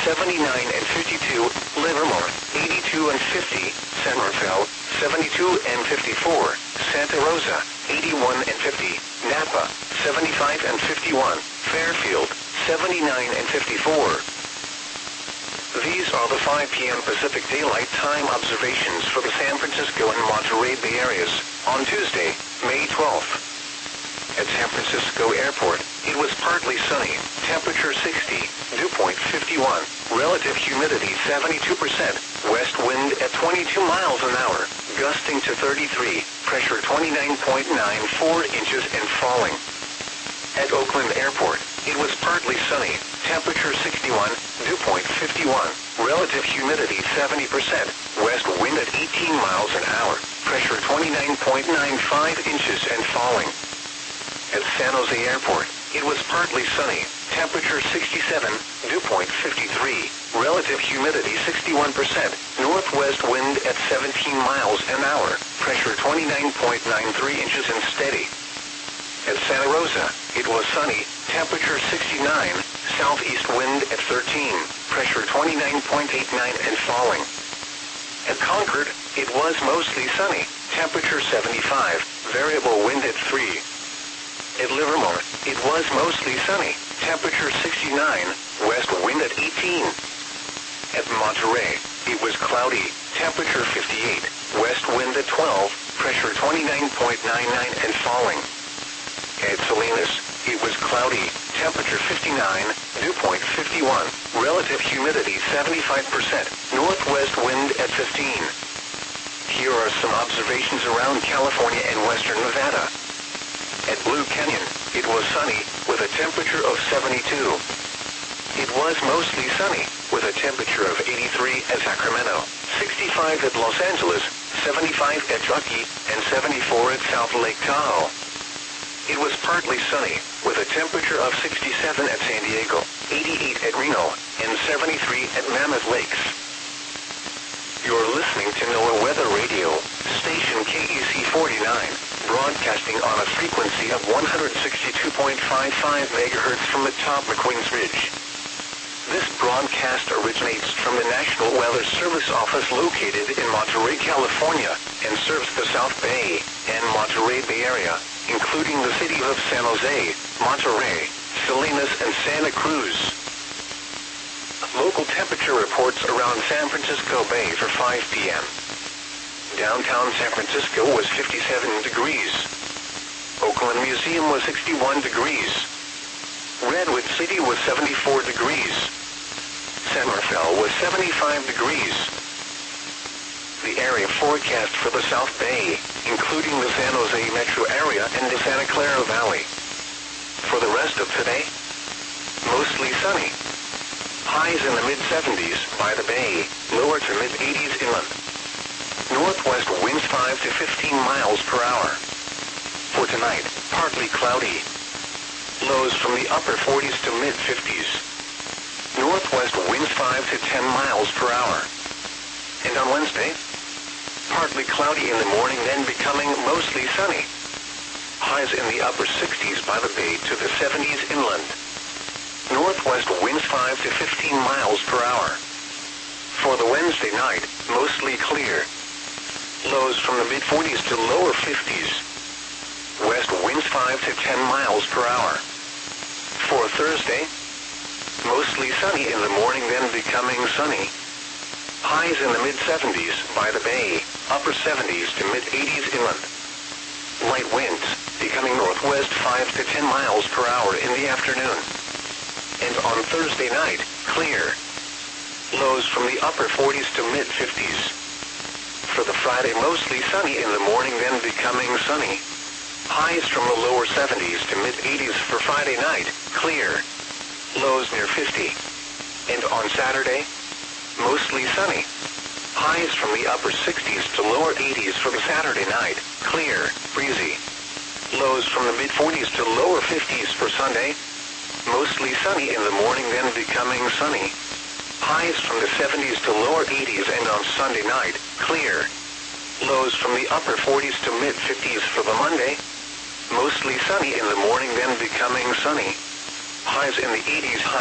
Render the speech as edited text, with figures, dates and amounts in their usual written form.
79 and 52, Livermore, 82 and 50, San Rafael, 72 and 54, Santa Rosa, 81 and 50, Napa, 75 and 51, Fairfield, 79 and 54. These are the 5 p.m. Pacific Daylight Time observations for the San Francisco and Monterey Bay areas on Tuesday, May 12th. At San Francisco Airport, it was partly sunny, temperature 60, dew point 51, relative humidity 72%, west wind at 22 miles an hour, gusting to 33, pressure 29.94 inches and falling. At Oakland Airport, it was partly sunny, temperature 61, dew point 51, relative humidity 70%, west wind at 18 miles an hour, pressure 29.95 inches and falling. At San Jose Airport, it was partly sunny, temperature 67, dew point 53, relative humidity 61%, northwest wind at 17 miles an hour, pressure 29.93 inches and steady. At Santa Rosa, it was sunny, temperature 69, southeast wind at 13, pressure 29.89 and falling. At Concord, it was mostly sunny, temperature 75, variable wind at 3. At Livermore, it was mostly sunny, temperature 69, west wind at 18. At Monterey, it was cloudy, temperature 58, west wind at 12, pressure 29.99 and falling. At Salinas, it was cloudy, temperature 59, dew point 51, relative humidity 75%, northwest wind at 15. Here are some observations around California and western Nevada. At Blue Canyon, it was sunny, with a temperature of 72. It was mostly sunny, with a temperature of 83 at Sacramento, 65 at Los Angeles, 75 at Truckee, and 74 at South Lake Tahoe. It was partly sunny, with a temperature of 67 at San Diego, 88 at Reno, and 73 at Mammoth Lakes. You're listening to NOAA Weather Radio, station KEC 49, broadcasting on a frequency of 162.55 MHz from atop McQueen's Ridge. This broadcast originates from the National Weather Service office located in Monterey, California, and serves the South Bay and Monterey Bay area, including the city of San Jose, Monterey, Salinas, and Santa Cruz. Local temperature reports around San Francisco Bay for 5 p.m. Downtown San Francisco was 57 degrees. Oakland Museum was 61 degrees. Redwood City was 74 degrees. San Rafael was 75 degrees. The area forecast for the South Bay, including the San Jose metro area and the Santa Clara Valley. For the rest of today, mostly sunny. Highs in the mid-70s by the Bay, lower to mid-80s inland. Northwest winds 5 to 15 miles per hour. For tonight, partly cloudy. Lows from the upper 40s to mid-50s. Northwest winds 5 to 10 miles per hour. And on Wednesday, partly cloudy in the morning, then becoming mostly sunny. Highs in the upper 60s by the Bay to the 70s inland. Northwest winds 5 to 15 miles per hour. For the Wednesday night, mostly clear. Lows from the mid-40s to lower 50s. West winds 5 to 10 miles per hour. For Thursday, mostly sunny in the morning, then becoming sunny. Highs in the mid-70s by the Bay, upper 70s to mid-80s inland. Light winds, becoming northwest 5 to 10 miles per hour in the afternoon. And on Thursday night, clear. Lows from the upper 40s to mid-50s. For the Friday, mostly sunny in the morning, then becoming sunny. Highs from the lower 70s to mid-80s for Friday night, clear. Lows near 50. And on Saturday, mostly sunny. Highs from the upper 60s to lower 80s for the Saturday night, clear, breezy. Lows from the mid-40s to lower 50s for Sunday. Mostly sunny in the morning, then becoming sunny. Highs from the 70s to lower 80s, and on Sunday night, clear. Lows from the upper 40s to mid-50s for the Monday. Mostly sunny in the morning, then becoming sunny. Highs in the 80s.